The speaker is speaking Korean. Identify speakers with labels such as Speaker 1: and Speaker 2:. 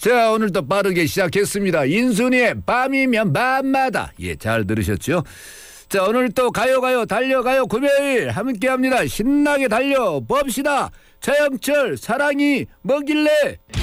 Speaker 1: 자, 오늘도 빠르게 시작했습니다. 인순이의 밤이면 밤마다. 예, 잘 들으셨죠? 자, 오늘 또 가요 달려가요 금요일 함께합니다. 신나게 달려봅시다. 차영철 사랑이 뭐길래.